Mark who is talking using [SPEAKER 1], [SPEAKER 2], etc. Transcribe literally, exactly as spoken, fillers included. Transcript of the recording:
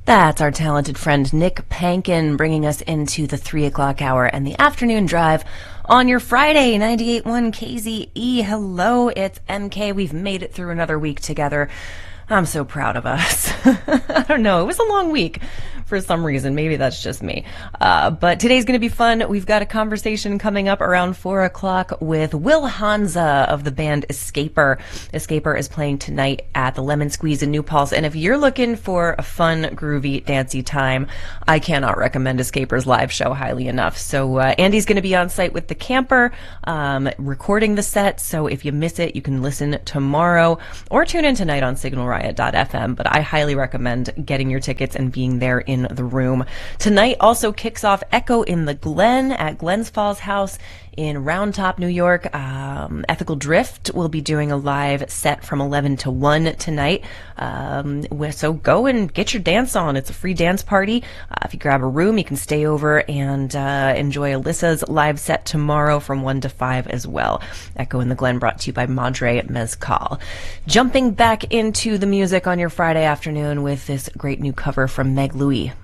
[SPEAKER 1] That's our talented friend Nick Pankin bringing us into the three o'clock hour and the afternoon drive on your Friday, ninety-eight point one K Z E. Hello, it's M K. We've made it through another week together. I'm so proud of us. I don't know. It was a long week for some reason. Maybe that's just me. Uh, but today's going to be fun. We've got a conversation coming up around four o'clock with Will Hansa of the band Escaper. Escaper is playing tonight at the Lemon Squeeze in New Paltz. And if you're looking for a fun, groovy, dancey time, I cannot recommend Escaper's live show highly enough. So uh, Andy's going to be on site with the camper, um, recording the set. So if you miss it, you can listen tomorrow or tune in tonight on signal riot dot f m. But I highly recommend getting your tickets and being there in the room. Tonight also kicks off Echo in the Glen at Glens Falls House in Round Top, New York. Um, Ethical Drift will be doing a live set from eleven to one tonight. Um, so go and get your dance on. It's a free dance party. Uh, if you grab a room, you can stay over and uh, enjoy Alyssa's live set tomorrow from one to five as well. Echo in the Glen brought to you by Madre Mezcal. Jumping back into the music on your Friday afternoon with this great new cover from Meg Louie.